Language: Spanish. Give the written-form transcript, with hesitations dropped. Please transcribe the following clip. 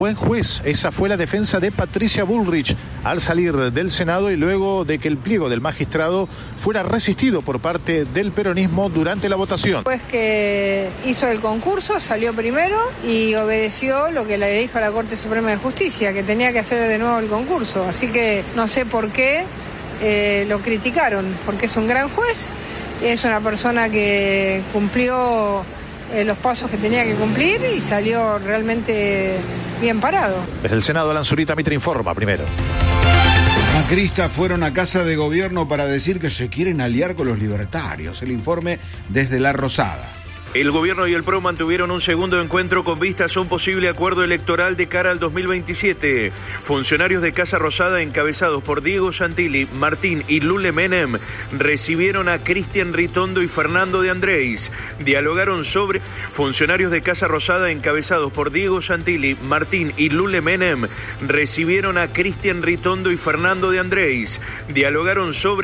Buen juez, esa fue la defensa de Patricia Bullrich al salir del Senado y luego de que el pliego del magistrado fuera resistido por parte del peronismo durante la votación. Pues que hizo el concurso, salió primero y obedeció lo que le dijo la Corte Suprema de Justicia, que tenía que hacer de nuevo el concurso. Así que no sé por qué lo criticaron, porque es un gran juez, es una persona que cumplió los pasos que tenía que cumplir y salió realmente bien parado. Desde el Senado, Alan Zurita, Mitre informa primero. Macristas fueron a Casa de Gobierno para decir que se quieren aliar con los libertarios. El informe desde La Rosada. El gobierno y el PRO mantuvieron un segundo encuentro con vistas a un posible acuerdo electoral de cara al 2027. Funcionarios de Casa Rosada encabezados por Diego Santilli, Martín y Lule Menem recibieron a Cristian Ritondo y Fernando de Andrés. Dialogaron sobre funcionarios de Casa Rosada encabezados por Diego Santilli, Martín y Lule Menem recibieron a Cristian Ritondo y Fernando de Andrés. Dialogaron sobre